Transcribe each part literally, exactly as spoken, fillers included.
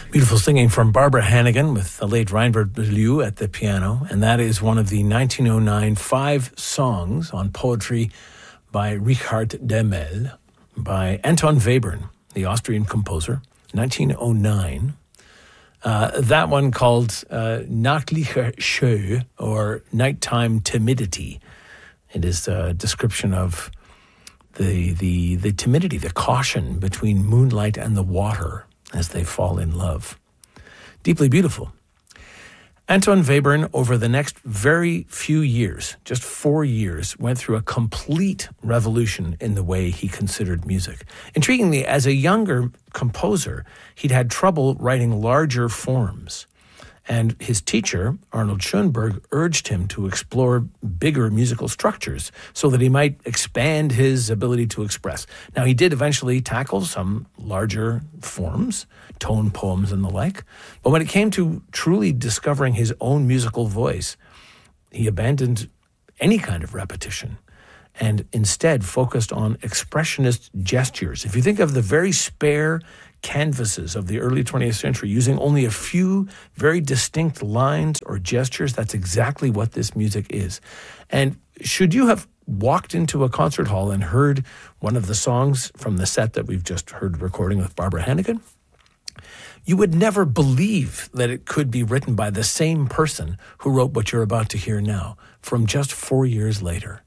Beautiful singing from Barbara Hannigan with the late Reinbert Beaulieu at the piano. And that is one of the nineteen oh nine five songs on poetry by Richard Demel by Anton Webern, the Austrian composer, nineteen oh nine. Uh, that one called uh, Nachtliche Scheu, or Nighttime Timidity. It is a description of the, the, the timidity, the caution between moonlight and the water as they fall in love. Deeply beautiful. Anton Webern, over the next very few years, just four years, went through a complete revolution in the way he considered music. Intriguingly, as a younger composer, he'd had trouble writing larger forms. And his teacher, Arnold Schoenberg, urged him to explore bigger musical structures so that he might expand his ability to express. Now, he did eventually tackle some larger forms, tone poems and the like. But when it came to truly discovering his own musical voice, he abandoned any kind of repetition and instead focused on expressionist gestures. If you think of the very spare canvases of the early twentieth century using only a few very distinct lines or gestures, that's exactly what this music is. And should you have walked into a concert hall and heard one of the songs from the set that we've just heard recording with Barbara Hannigan, you would never believe that it could be written by the same person who wrote what you're about to hear now, from just four years later.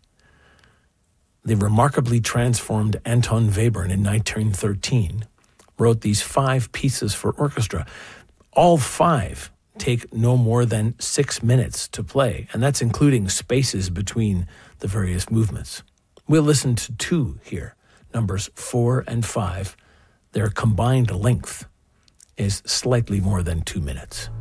The remarkably transformed Anton Webern in nineteen thirteen wrote these five pieces for orchestra. All five take no more than six minutes to play, and that's including spaces between the various movements. We'll listen to two here, numbers four and five. Their combined length is slightly more than two minutes.